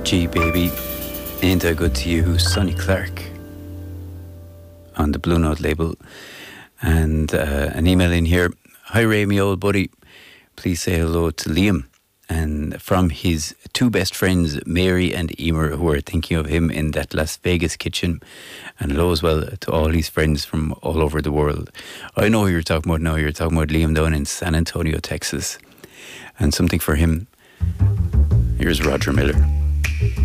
Gee baby, ain't I good to you, Sonny Clark on the Blue Note label. And an email in here. Hi Ray, me old buddy, please say hello to Liam and from his two best friends Mary and Emer, who are thinking of him in that Las Vegas kitchen, and hello as well to all his friends from all over the world. I know who you're talking about now. You're talking about Liam down in San Antonio, Texas, and something for him. Here's Roger Miller.